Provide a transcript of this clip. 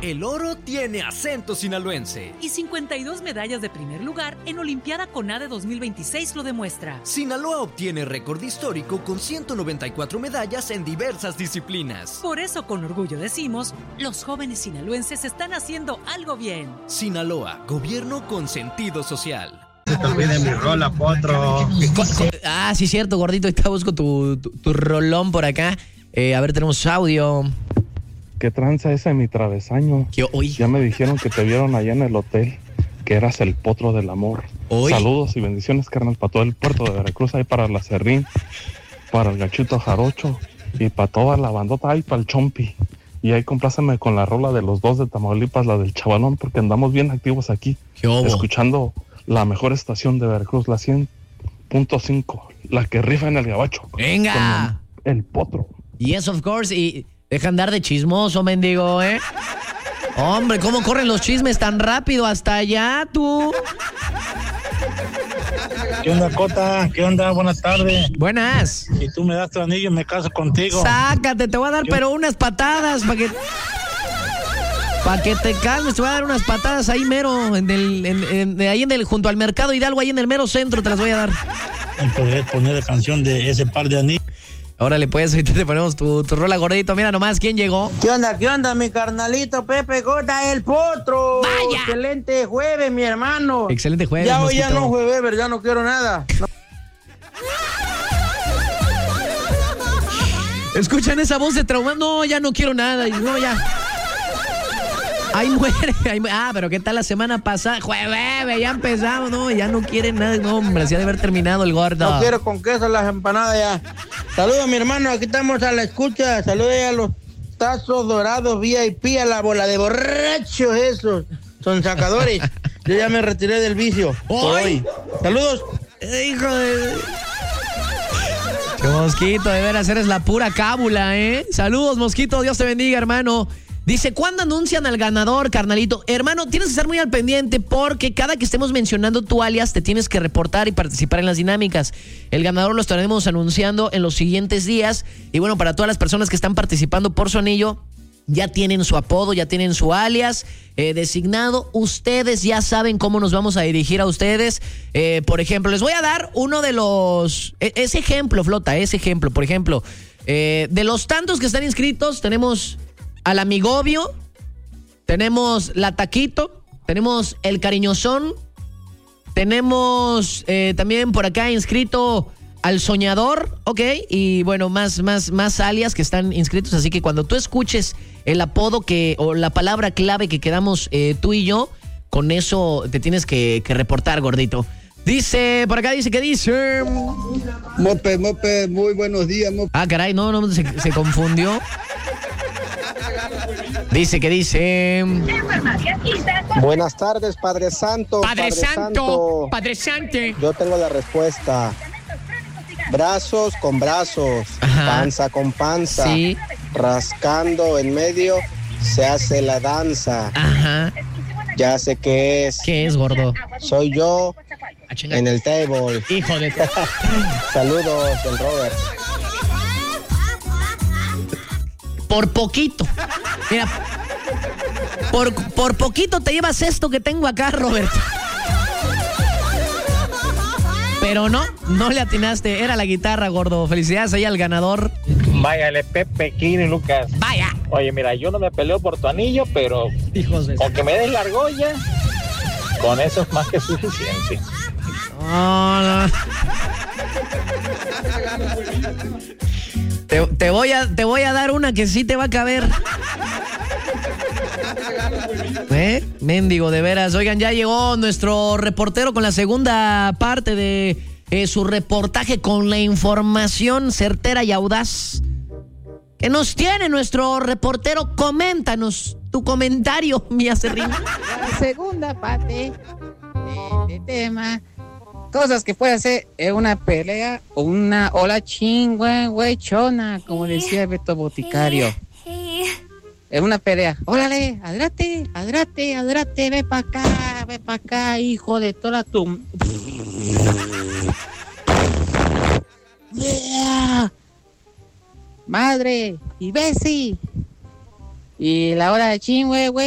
El oro tiene acento sinaloense. Y 52 medallas de primer lugar en Olimpiada CONADE 2026 lo demuestra. Sinaloa obtiene récord histórico con 194 medallas en diversas disciplinas. Por eso con orgullo decimos, los jóvenes sinaloenses están haciendo algo bien. Sinaloa, gobierno con sentido social. Se te olvide mi rola, potro. Ah, sí, cierto, gordito. Ahorita busco tu rolón por acá. A ver, tenemos audio. ¿Qué tranza esa en mi travesaño? Ya me dijeron que te vieron allá en el hotel, que eras el potro del amor. ¿Hoy? Saludos y bendiciones, carnal, para todo el puerto de Veracruz, ahí para la Serrín, para el Gachito Jarocho y para toda la bandota, ahí para el Chompi. Y ahí compláceme con la rola de los dos de Tamaulipas, la del Chavalón, porque andamos bien activos aquí, escuchando la mejor estación de Veracruz, la 100.5, la que rifa en el gabacho. ¡Venga! El potro. Yes, of course. Y deja andar de chismoso, mendigo, ¿eh? Hombre, ¿cómo corren los chismes tan rápido hasta allá, tú? ¿Qué onda, Cota? ¿Qué onda? Buenas tardes. Buenas. Si tú me das tu anillo, me caso contigo. Sácate, te voy a dar pero unas patadas para que te calmes. Te voy a dar unas patadas ahí mero, junto al Mercado Hidalgo, ahí en el mero centro te las voy a dar. ¿Y podrías poner la canción de ese par de anillos? Órale, pues, ahorita te ponemos tu rola, gordito. Mira nomás quién llegó. ¿Qué onda, mi carnalito Pepe Cota, el potro? ¡Vaya! Excelente jueves, mi hermano. Excelente jueves, Ya hoy mosquito. ya no jueves, ya no quiero nada. No. ¿Escuchan esa voz de trauma? No, ya no quiero nada. No, ya. Ahí muere. Pero ¿qué tal la semana pasada? Jueves, ya empezamos. No, ya no quiere nada. No, hombre, así ha de haber terminado el gordo. No quiero con queso las empanadas ya. Saludos, mi hermano, aquí estamos a la escucha. Saludos a los tazos dorados VIP, a la bola de borrachos esos. Son sacadores. Yo ya me retiré del vicio por hoy. Saludos. Hijo de... Qué mosquito, de veras, eres la pura cábula, ¿eh? Saludos, mosquito, Dios te bendiga, hermano. Dice, ¿cuándo anuncian al ganador, carnalito? Hermano, tienes que estar muy al pendiente porque cada que estemos mencionando tu alias te tienes que reportar y participar en las dinámicas. El ganador lo estaremos anunciando en los siguientes días. Y bueno, para todas las personas que están participando por su anillo, ya tienen su apodo, ya tienen su alias designado. Ustedes ya saben cómo nos vamos a dirigir a ustedes. Por ejemplo, les voy a dar uno de los... Ese ejemplo, Flota, ese ejemplo. Por ejemplo, de los tantos que están inscritos, tenemos... al Amigobio, tenemos la Taquito, tenemos el Cariñosón, tenemos también por acá inscrito al Soñador, ok, y bueno, más alias que están inscritos, así que cuando tú escuches el apodo o la palabra clave que quedamos tú y yo, con eso te tienes que reportar, gordito. Dice, por acá dice, ¿qué dice? Mope, muy buenos días, Mope. Ah, caray, no, se confundió. Dice que dice... Buenas tardes, Padre Santo. Padre Santo. Yo tengo la respuesta. Brazos con brazos, ajá, panza con panza, sí, rascando en medio se hace la danza. Ajá. Ya sé qué es. ¿Qué es, gordo? Soy yo en el table. Hijo de... Saludos, don Robert. Por poquito. Mira, por poquito te llevas esto que tengo acá, Robert. Pero no le atinaste. Era la guitarra, gordo. Felicidades ahí al ganador. Váyale, Pepe, Kini, Lucas. Vaya. Oye, mira, yo no me peleo por tu anillo, pero hijos de... con que me des la argolla, con eso es más que suficiente. No. Te voy a dar una que sí te va a caber. Mendigo, de veras. Oigan, ya llegó nuestro reportero con la segunda parte de su reportaje con la información certera y audaz que nos tiene nuestro reportero. Coméntanos tu comentario, mi acerrín. La segunda parte de tema. Cosas que puede hacer en una pelea o una ola chingüechona, como decía Beto Boticario. En una pelea. Órale, adelante, ve pa' acá, hijo de toda tu... Madre, y Bessie. Y la hora de chingüe,